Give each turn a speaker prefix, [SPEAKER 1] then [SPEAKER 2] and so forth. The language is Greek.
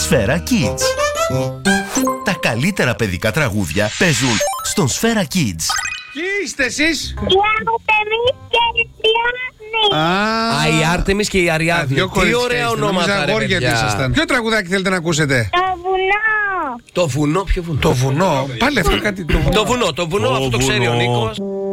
[SPEAKER 1] Σφαίρα Kids. Τα καλύτερα παιδικά τραγούδια παίζουν στον Σφαίρα Kids.
[SPEAKER 2] Ποιοι είστε εσείς?
[SPEAKER 3] Η Άρτεμις και η Αριάδνη.
[SPEAKER 4] Η Άρτεμις και η Αριάδνη. Τι ωραία ονόματα, ρε παιδιά.
[SPEAKER 2] Ποιο τραγουδάκι θέλετε να ακούσετε?
[SPEAKER 3] Το βουνό.
[SPEAKER 4] Το βουνό, ποιο βουνό?
[SPEAKER 2] Το βουνό. Πάλι αυτό κάτι.
[SPEAKER 4] Το βουνό, αυτό το ξέρει ο Νίκος.